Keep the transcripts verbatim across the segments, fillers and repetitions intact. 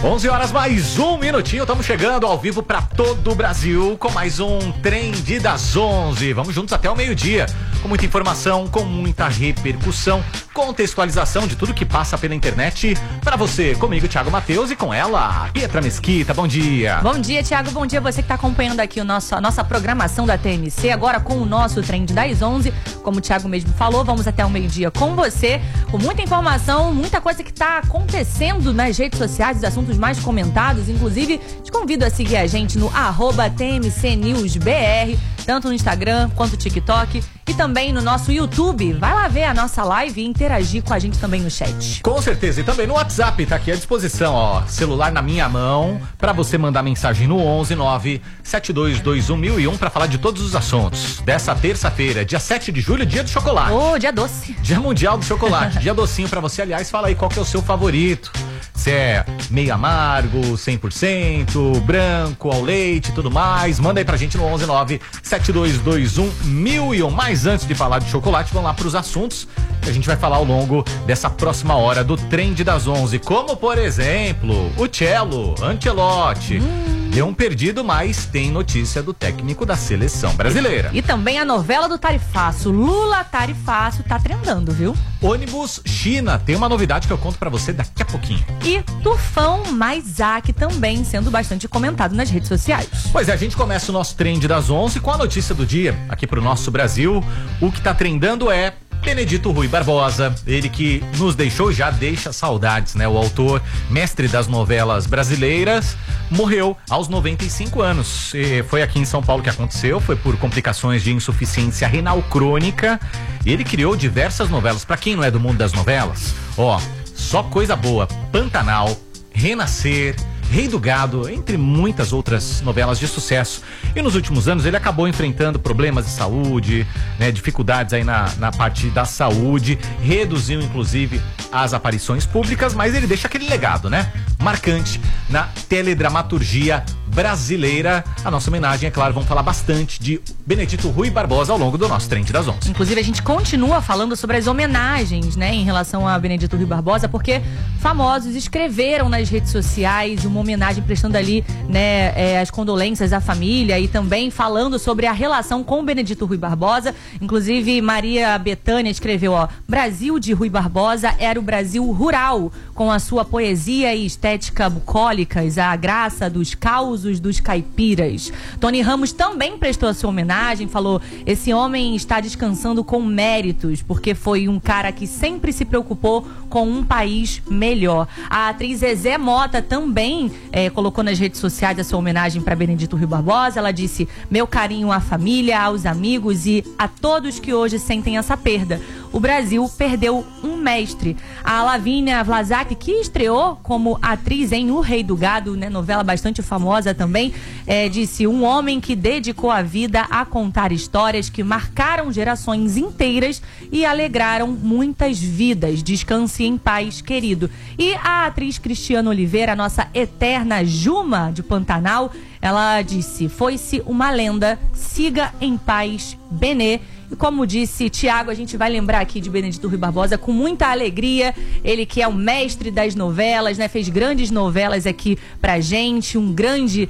onze horas mais um minutinho, estamos chegando ao vivo para todo o Brasil com mais um Trend das onze. Vamos juntos até o meio-dia, com muita informação, com muita repercussão, contextualização de tudo que passa pela internet para você, comigo, Thiago Matheus, e com ela, Pietra Mesquita. Bom dia. Bom dia, Thiago. Bom dia você que está acompanhando aqui o nosso, a nossa programação da T M C, agora com o nosso Trend das onze. Como o Thiago mesmo falou, vamos até o meio-dia com você, com muita informação, muita coisa que está acontecendo nas redes sociais, os assuntos mais comentados. Inclusive, te convido a seguir a gente no arroba T M C News B R, tanto no Instagram quanto no TikTok e também no nosso YouTube. Vai lá ver a nossa live e interagir com a gente também no chat. Com certeza, e também no WhatsApp, tá aqui à disposição, ó, celular na minha mão, pra você mandar mensagem no onze nove sete dois dois um mil e um pra falar de todos os assuntos dessa terça-feira, dia sete de julho, dia do chocolate. Ô, oh, dia doce. Dia mundial do chocolate, dia docinho pra você. Aliás, fala aí qual que é o seu favorito. Se é meio amargo, cem por cento, branco, ao leite e tudo mais, manda aí pra gente no onze nove sete dois dois um mil e um. Mas antes de falar de chocolate, vamos lá pros assuntos que a gente vai falar ao longo dessa próxima hora do Trend das onze, como por exemplo, o Cello Ancelotti. Hum. Deu um perdido, mas tem notícia do técnico da seleção brasileira. E também a novela do Tarifaço, Lula Tarifaço, tá trendando, viu? Ônibus China, tem uma novidade que eu conto pra você daqui a pouquinho. E Tufão mais Zac também sendo bastante comentado nas redes sociais. Pois é, a gente começa o nosso Trend das onze com a notícia do dia aqui pro nosso Brasil. O que tá trendando é Benedito Rui Barbosa, ele que nos deixou, já deixa saudades, né? O autor, mestre das novelas brasileiras, morreu aos noventa e cinco anos. E foi aqui em São Paulo que aconteceu, foi por complicações de insuficiência renal crônica. Ele criou diversas novelas. Pra quem não é do mundo das novelas, ó, só coisa boa. Pantanal, Renascer, Rei do Gado, entre muitas outras novelas de sucesso. E nos últimos anos ele acabou enfrentando problemas de saúde, né, dificuldades aí na, na parte da saúde, reduziu inclusive as aparições públicas, mas ele deixa aquele legado, né, marcante na teledramaturgia brasileira. A nossa homenagem, é claro, vamos falar bastante de Benedito Rui Barbosa ao longo do nosso Trend das onze. Inclusive a gente continua falando sobre as homenagens, né, em relação a Benedito Rui Barbosa, porque famosos escreveram nas redes sociais uma homenagem prestando ali, né, é, as condolências à família e também falando sobre a relação com o Benedito Rui Barbosa. Inclusive Maria Bethânia escreveu, ó, Brasil de Rui Barbosa era o Brasil rural, com a sua poesia e estética bucólicas, a graça dos causos dos caipiras. Tony Ramos também prestou a sua homenagem, falou, esse homem está descansando com méritos, porque foi um cara que sempre se preocupou com um país melhor. A atriz Zezé Mota também é, colocou nas redes sociais a sua homenagem para Benedito Rui Barbosa. Ela disse, meu carinho à família, aos amigos e a todos que hoje sentem essa perda. O Brasil perdeu um mestre. A Lavínia Vlasak, que estreou como atriz em O Rei do Gado, né, novela bastante famosa também, é, disse, um homem que dedicou a vida a contar histórias que marcaram gerações inteiras e alegraram muitas vidas. Descanse em paz, querido. E a atriz Cristiana Oliveira, a nossa eterna Juma de Pantanal, ela disse, foi-se uma lenda, siga em paz, Benê. E como disse Thiago, a gente vai lembrar aqui de Benedito Rui Barbosa com muita alegria. Ele que é o mestre das novelas, né? Fez grandes novelas aqui pra gente, um grande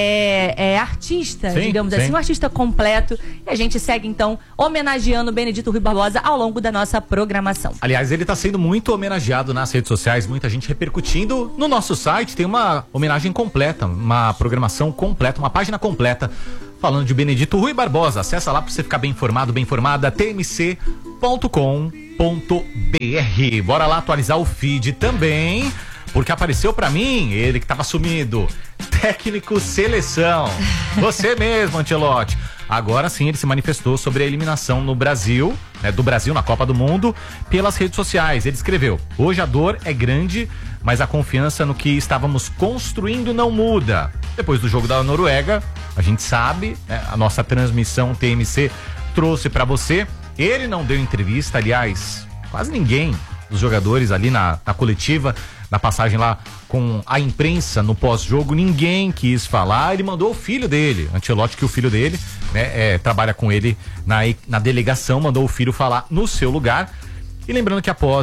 é, é, artista, sim, digamos sim. assim, um artista completo. E a gente segue então homenageando Benedito Rui Barbosa ao longo da nossa programação. Aliás, ele tá sendo muito homenageado nas redes sociais, muita gente repercutindo. No nosso site tem uma homenagem completa, uma programação completa, uma página completa falando de Benedito Rui Barbosa. Acessa lá pra você ficar bem informado, bem informada, t m c ponto com ponto b r. Bora lá atualizar o feed também, porque apareceu pra mim, ele que tava sumido, técnico seleção. Você mesmo, Ancelotti. Agora sim ele se manifestou sobre a eliminação no Brasil, né, do Brasil na Copa do Mundo, pelas redes sociais. Ele escreveu, hoje a dor é grande, mas a confiança no que estávamos construindo não muda. Depois do jogo da Noruega, a gente sabe, né, a nossa transmissão T M C trouxe pra você. Ele não deu entrevista, aliás, quase ninguém dos jogadores ali na, na coletiva, na passagem lá com a imprensa no pós-jogo, ninguém quis falar. Ele mandou o filho dele, Ancelotti, que o filho dele, né, é, trabalha com ele na, na delegação, mandou o filho falar no seu lugar. E lembrando que após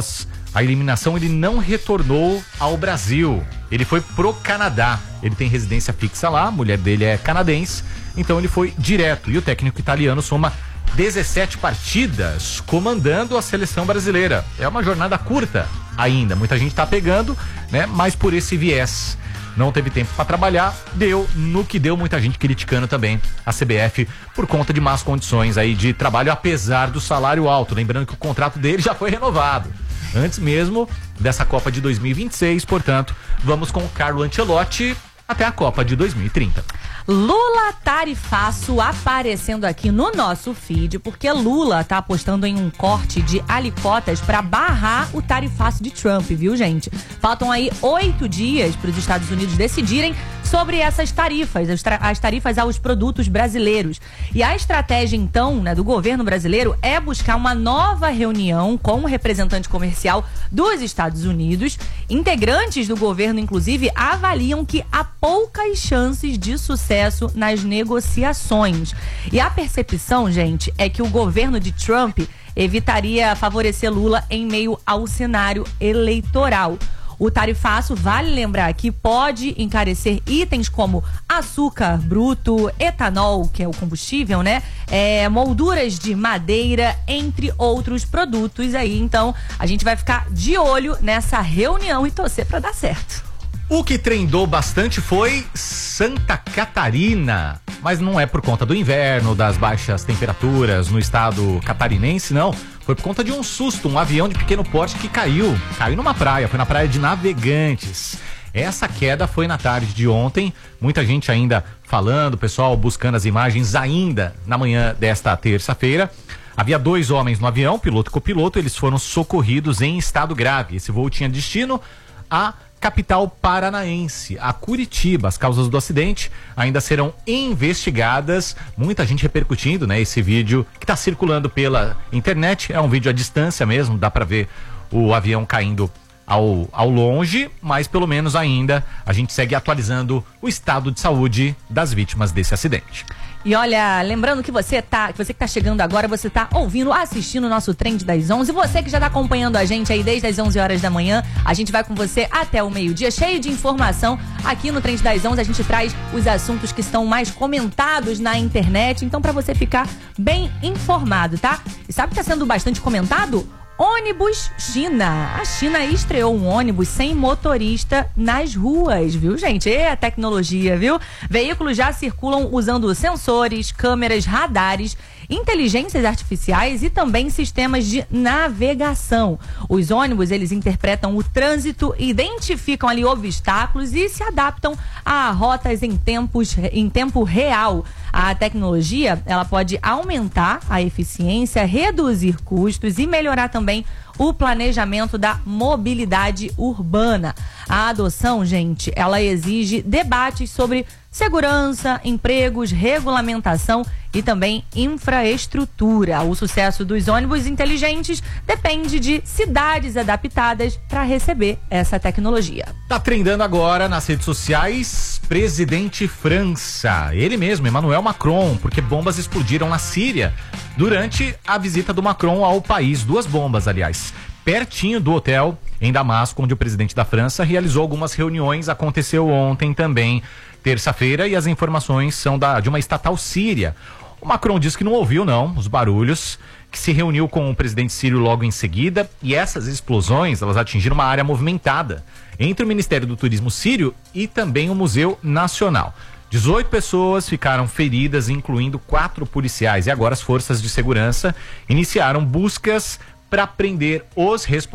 a eliminação, ele não retornou ao Brasil. Ele foi pro Canadá. Ele tem residência fixa lá, a mulher dele é canadense, então ele foi direto. E o técnico italiano soma dezessete partidas comandando a seleção brasileira. É uma jornada curta ainda, muita gente tá pegando, né? Mas por esse viés, não teve tempo para trabalhar, deu no que deu, muita gente criticando também a C B F por conta de más condições aí de trabalho, apesar do salário alto. Lembrando que o contrato dele já foi renovado antes mesmo dessa Copa de dois mil e vinte e seis, portanto, vamos com o Carlo Ancelotti até a Copa de dois mil e trinta. Lula tarifaço aparecendo aqui no nosso feed, porque Lula tá apostando em um corte de alicotas para barrar o tarifaço de Trump, viu, gente? Faltam aí oito dias para os Estados Unidos decidirem sobre essas tarifas, as, as tarifas aos produtos brasileiros. E a estratégia, então, né, do governo brasileiro é buscar uma nova reunião com o representante comercial dos Estados Unidos. Integrantes do governo, inclusive, avaliam que há poucas chances de sucesso nas negociações. E a percepção, gente, é que o governo de Trump evitaria favorecer Lula em meio ao cenário eleitoral. O tarifaço, vale lembrar que pode encarecer itens como açúcar bruto, etanol, que é o combustível, né? É, molduras de madeira, entre outros produtos aí. Então, a gente vai ficar de olho nessa reunião e torcer para dar certo. O que trendou bastante foi Santa Catarina, mas não é por conta do inverno, das baixas temperaturas no estado catarinense, não. Foi por conta de um susto, um avião de pequeno porte que caiu, caiu numa praia, foi na praia de Navegantes. Essa queda foi na tarde de ontem, muita gente ainda falando, pessoal buscando as imagens ainda na manhã desta terça-feira. Havia dois homens no avião, piloto e copiloto, eles foram socorridos em estado grave. Esse voo tinha destino a capital paranaense, a Curitiba. As causas do acidente ainda serão investigadas. Muita gente repercutindo, né, esse vídeo que está circulando pela internet. É um vídeo à distância mesmo, dá para ver o avião caindo ao, ao longe, mas pelo menos ainda a gente segue atualizando o estado de saúde das vítimas desse acidente. E olha, lembrando que você tá, que você que tá chegando agora, você tá ouvindo, assistindo o nosso Trend das onze. Você que já tá acompanhando a gente aí desde as onze horas da manhã, a gente vai com você até o meio-dia, cheio de informação. Aqui no Trend das onze a gente traz os assuntos que estão mais comentados na internet, então para você ficar bem informado, tá? E sabe o que tá sendo bastante comentado? Ônibus China. A China estreou um ônibus sem motorista nas ruas, viu, gente? É a tecnologia, viu? Veículos já circulam usando sensores, câmeras, radares, inteligências artificiais e também sistemas de navegação. Os ônibus, eles interpretam o trânsito, identificam ali obstáculos e se adaptam a rotas em, tempos, em tempo real. A tecnologia, ela pode aumentar a eficiência, reduzir custos e melhorar também o planejamento da mobilidade urbana. A adoção, gente, ela exige debates sobre segurança, empregos, regulamentação e também infraestrutura. O sucesso dos ônibus inteligentes depende de cidades adaptadas para receber essa tecnologia. Tá trendando agora nas redes sociais, presidente França, ele mesmo, Emmanuel Macron, porque bombas explodiram na Síria durante a visita do Macron ao país. Duas bombas, aliás, pertinho do hotel em Damasco, onde o presidente da França realizou algumas reuniões. Aconteceu ontem também, terça-feira, e as informações são da, de uma estatal síria. O Macron disse que não ouviu, não, os barulhos, que se reuniu com o presidente sírio logo em seguida, e essas explosões, elas atingiram uma área movimentada entre o Ministério do Turismo sírio e também o Museu Nacional. dezoito pessoas ficaram feridas, incluindo quatro policiais, e agora as forças de segurança iniciaram buscas para prender os responsáveis